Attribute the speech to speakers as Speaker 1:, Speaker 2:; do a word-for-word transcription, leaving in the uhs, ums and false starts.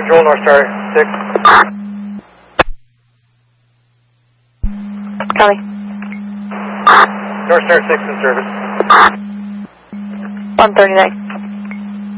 Speaker 1: Control, North Star six.
Speaker 2: Copy.
Speaker 1: North Star six in service.
Speaker 2: one thirty-nine.